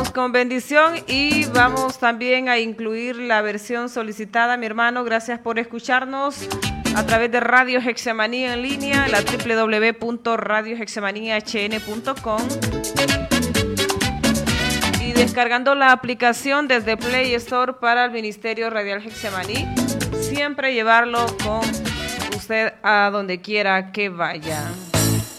Vamos con bendición y vamos también a incluir la versión solicitada, mi hermano. Gracias por escucharnos a través de Radio Hexamanía en línea, la www.radiohexamaniahn.com, y descargando la aplicación desde Play Store para el Ministerio Radial Hexamaní. Siempre llevarlo con usted a donde quiera que vaya.